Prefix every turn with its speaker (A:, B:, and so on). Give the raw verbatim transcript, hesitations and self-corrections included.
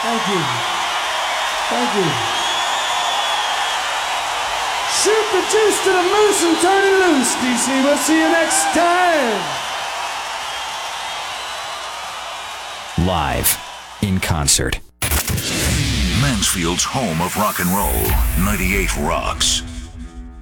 A: Thank you. Thank you. Shoot the juice to the moose and turn it loose, D C. We'll see you next time.
B: Live, in concert.
C: Mansfield's home of rock and roll, ninety-eight Rocks.